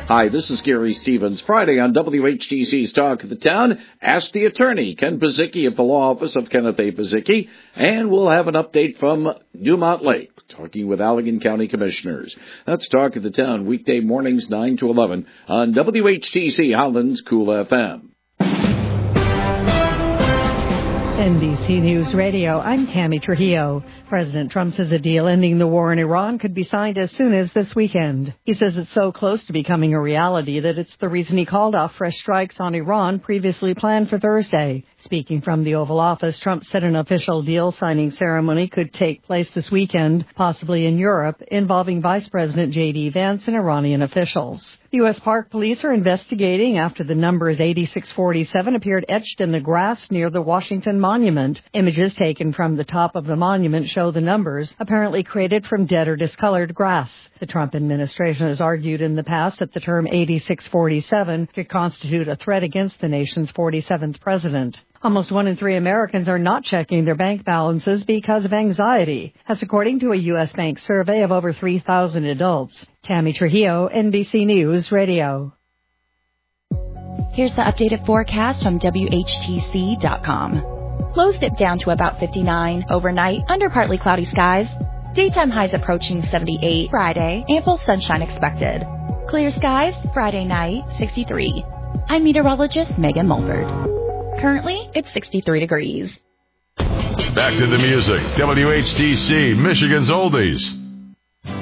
Hi, this is Gary Stevens. Friday on WHTC's Talk of the Town, ask the attorney, Ken Pizicki of the law office of Kenneth A. Pizicki, and we'll have an update from Dumont Lake, talking with Allegan County Commissioners. That's Talk of the Town, weekday mornings 9 to 11 on WHTC Holland's Cool FM. NBC News Radio, I'm Tammy Trujillo. President Trump says a deal ending the war in Iran could be signed as soon as this weekend. He says it's so close to becoming a reality that it's the reason he called off fresh strikes on Iran previously planned for Thursday. Speaking from the Oval Office, Trump said an official deal signing ceremony could take place this weekend, possibly in Europe, involving Vice President J.D. Vance and Iranian officials. The U.S. Park Police are investigating after the numbers 8647 appeared etched in the grass near the Washington Monument. Images taken from the top of the monument show the numbers, apparently created from dead or discolored grass. The Trump administration has argued in the past that the term 8647 could constitute a threat against the nation's 47th president. Almost 1 in 3 Americans are not checking their bank balances because of anxiety. That's according to a U.S. Bank survey of over 3,000 adults. Tammy Trujillo, NBC News Radio. Here's the updated forecast from WHTC.com. Lows dip down to about 59 overnight under partly cloudy skies. Daytime highs approaching 78 Friday. Ample sunshine expected. Clear skies Friday night, 63. I'm meteorologist Megan Mulford. Currently, it's 63 degrees. Back to the music. WHTC, Michigan's Oldies.